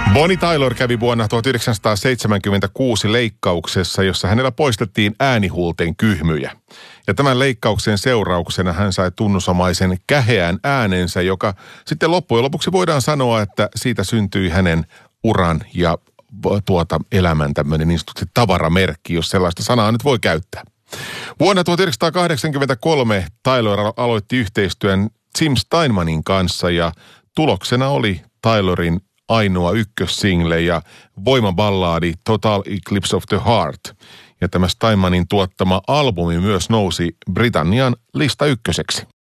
Bonnie Tyler kävi vuonna 1976 leikkauksessa, jossa hänellä poistettiin äänihuulten kyhmyjä. Ja tämän leikkauksen seurauksena hän sai tunnusomaisen käheän äänensä, joka sitten loppujen lopuksi voidaan sanoa, että siitä syntyi hänen uran ja elämän tämmöinen niin sanotusti tavaramerkki, jos sellaista sanaa nyt voi käyttää. Vuonna 1983 Tyler aloitti yhteistyön Jim Steinmanin kanssa ja tuloksena oli Tylerin ainoa ykkössingle ja voimaballaadi Total Eclipse of the Heart. Ja tämä Steinmanin tuottama albumi myös nousi Britannian lista ykköseksi.